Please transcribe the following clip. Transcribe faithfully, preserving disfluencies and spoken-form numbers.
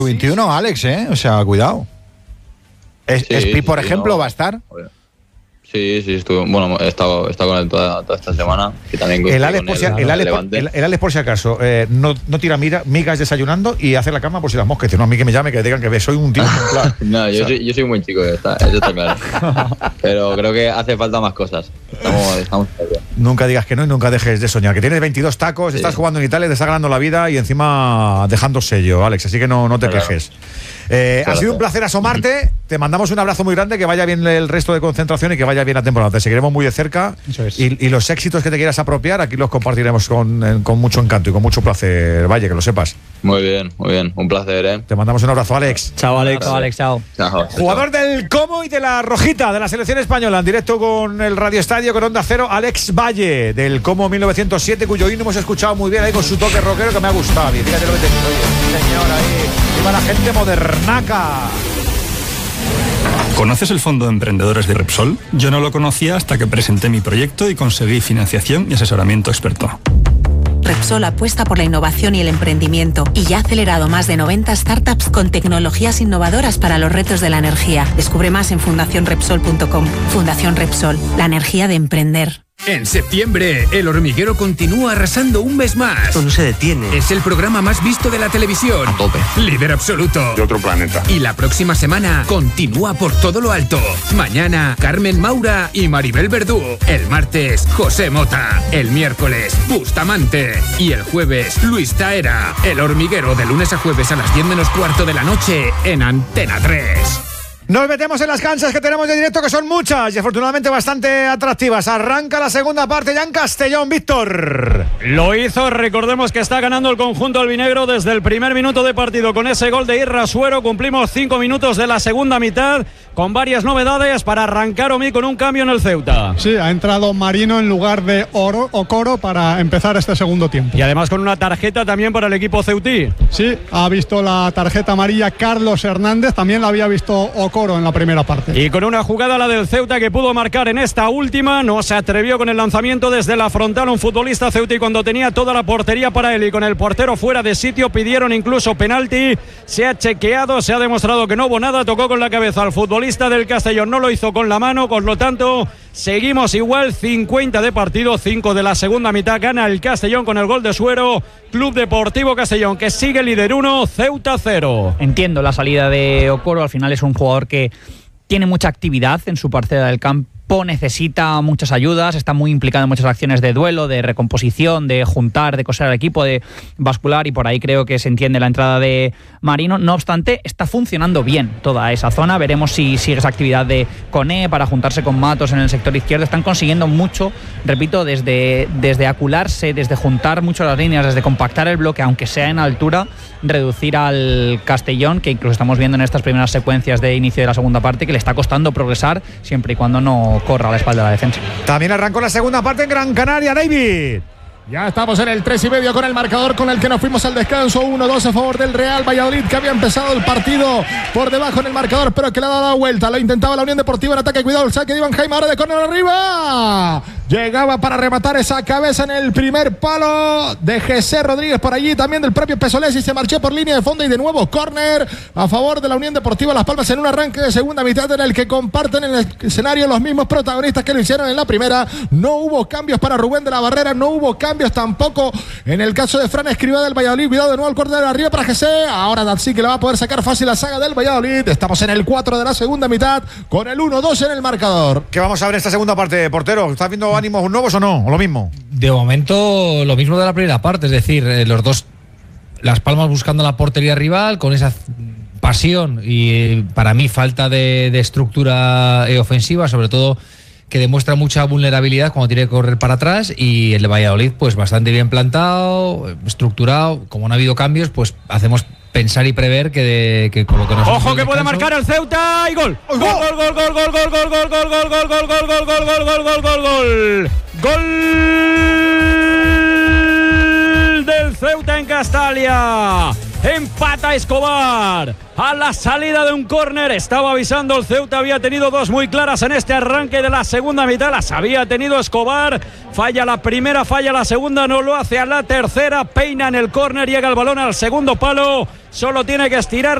veintiuno, Alex, ¿eh? O sea, cuidado. Es, Sí, Espi, por sí, ejemplo, no. va a estar. Sí, sí, estuve, bueno, he estado, he estado con él toda, toda esta semana. Que también El Alex, con por si, él, el, Alex, por, Levante. el, el Alex, por si acaso, eh, no, no tira mira, migas desayunando y hace la cama por si las moscas. Dice, no, a mí que me llame, que digan que soy un tío ejemplar. No, yo, O sea, soy, yo soy un buen chico, está, eso está claro. Pero creo que hace falta más cosas. Estamos, estamos nunca digas que no y nunca dejes de soñar. Que tienes veintidós tacos, Sí. estás jugando en Italia, te está ganando la vida y encima dejando sello, Alex. Así que no, no te Claro. quejes. Eh, Claro. ha sido un placer asomarte. Te mandamos un abrazo muy grande, que vaya bien el resto de concentración y que vaya bien la temporada. Te seguiremos muy de cerca. Eso es. Y, y los éxitos que te quieras apropiar, aquí los compartiremos con, eh, con mucho encanto y con mucho placer. Vaya, que lo sepas. muy bien, muy bien. Un placer, ¿eh? Te mandamos un abrazo, Alex. Chao, Alex. Chao, Alex, chao. Chao. Jugador del Como y de la Rojita de la selección española, en directo con el Radio Estadio, con Onda Cero, Alex Valle, del Como mil novecientos siete, cuyo himno hemos escuchado muy bien ahí con su toque rockero que me ha gustado. Y fíjate lo que te digo, oye, señor, ahí, viva la gente modernaca. ¿Conoces el Fondo de Emprendedores de Repsol? Yo no lo conocía hasta que presenté mi proyecto y conseguí financiación y asesoramiento experto. Repsol apuesta por la innovación y el emprendimiento y ya ha acelerado más de noventa startups con tecnologías innovadoras para los retos de la energía. Descubre más en fundación repsol punto com. Fundación Repsol, la energía de emprender. En septiembre, El Hormiguero continúa arrasando un mes más. Esto no se detiene. Es el programa más visto de la televisión. A tope. Líder absoluto. De otro planeta. Y la próxima semana continúa por todo lo alto. Mañana, Carmen Maura y Maribel Verdú. El martes, José Mota. El miércoles, Bustamante. Y el jueves, Luis Taera. El Hormiguero, de lunes a jueves a las diez menos cuarto de la noche en Antena tres. Nos metemos en las canchas que tenemos de directo, que son muchas y afortunadamente bastante atractivas. Arranca la segunda parte ya en Castellón, Víctor. Lo hizo, recordemos que está ganando el conjunto albinegro desde el primer minuto de partido con ese gol de Irra Suero. Cumplimos cinco minutos de la segunda mitad con varias novedades para arrancar Omi con un cambio en el Ceuta. Sí, ha entrado Marino en lugar de Oro, Okoro para empezar este segundo tiempo. Y además con una tarjeta también para el equipo ceutí. Sí, ha visto la tarjeta amarilla Carlos Hernández, también la había visto Okoro en la primera parte. Y con una jugada, la del Ceuta, que pudo marcar en esta última, no se atrevió con el lanzamiento desde la frontal un futbolista ceutí cuando tenía toda la portería para él y con el portero fuera de sitio. Pidieron incluso penalti, se ha chequeado, se ha demostrado que no hubo nada, tocó con la cabeza al futbolista del Castellón, no lo hizo con la mano, por lo tanto seguimos igual. Cincuenta de partido, cinco de la segunda mitad, gana el Castellón con el gol de Suero. Club Deportivo Castellón, que sigue líder uno, Ceuta cero. Entiendo la salida de Okoro, al final es un jugador que tiene mucha actividad en su parcela del campo, necesita muchas ayudas, está muy implicado en muchas acciones de duelo, de recomposición, de juntar, de coser al equipo, de bascular, y por ahí creo que se entiende la entrada de Marino. No obstante, está funcionando bien toda esa zona. Veremos si sigue esa actividad de Coné para juntarse con Matos en el sector izquierdo. Están consiguiendo mucho, repito, desde, desde acularse, desde juntar mucho las líneas, desde compactar el bloque, aunque sea en altura, reducir al Castellón, que incluso estamos viendo en estas primeras secuencias de inicio de la segunda parte que le está costando progresar, siempre y cuando no corra a la espalda de la defensa. También arrancó la segunda parte en Gran Canaria, David. Ya estamos en el tres y medio con el marcador con el que nos fuimos al descanso. uno dos a favor del Real Valladolid, que había empezado el partido por debajo en el marcador, pero que le ha dado la vuelta. Lo intentaba la Unión Deportiva en ataque. Cuidado, el saque de Iván Jaime ahora de córner arriba. Llegaba para rematar esa cabeza en el primer palo de José Rodríguez por allí. También del propio Pesolesi, se marchó por línea de fondo y de nuevo córner a favor de la Unión Deportiva Las Palmas en un arranque de segunda mitad en el que comparten en el escenario los mismos protagonistas que lo hicieron en la primera. No hubo cambios para Rubén de la Barrera, no hubo cambios tampoco en el caso de Fran Escribá del Valladolid. Cuidado de nuevo el córner arriba para José. Ahora sí que le va a poder sacar fácil la saga del Valladolid. Estamos en el cuatro de la segunda mitad con el uno dos en el marcador. ¿Qué vamos a ver esta segunda parte, portero? ¿Estás viendo ánimos nuevos o no? ¿O lo mismo? De momento lo mismo de la primera parte, es decir, eh, los dos, Las Palmas buscando la portería rival con esa pasión y eh, para mí falta de, de estructura eh, ofensiva, sobre todo que demuestra mucha vulnerabilidad cuando tiene que correr para atrás, y el Valladolid pues bastante bien plantado, estructurado. Como no ha habido cambios, pues hacemos pensar y prever que, de, que con lo que nos ojo que puede marcar el Ceuta y gol. Gol, gol, gol, gol, gol, gol, gol, gol, gol, gol, gol, gol, gol, gol, gol, gol, gol, gol, gol, gol. Gol del Ceuta en Castalia. Empata Escobar. A la salida de un córner estaba avisando el Ceuta, había tenido dos muy claras en este arranque de la segunda mitad, las había tenido Escobar, falla la primera, falla la segunda, no lo hace a la tercera, peina en el córner, llega el balón al segundo palo, solo tiene que estirar